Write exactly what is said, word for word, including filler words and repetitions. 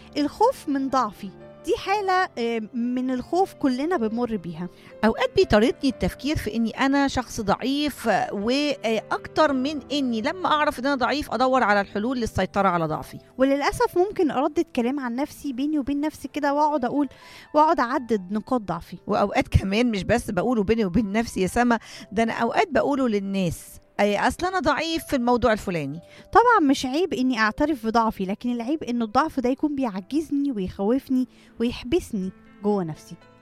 الخوف من ضعفي دي حالة آه، من الخوف كلنا بنمر بيها. اوقات بيطاردني التفكير في اني انا شخص ضعيف، آه، واكتر من اني لما اعرف ان انا ضعيف ادور على الحلول للسيطرة على ضعفي. وللأسف ممكن أردد كلام عن نفسي بيني وبين نفسي كده، وأقعد أقول وأقعد أعدد نقاط ضعفي. واوقات كمان مش بس بقوله بيني وبين نفسي يا سما، ده انا اوقات بقوله للناس، اي اصل انا ضعيف في الموضوع الفلاني. طبعا مش عيب إني أعترف بضعفي، لكن العيب إنه الضعف ده يكون بيعجزني ويخوفني ويحبسني جوه نفسي.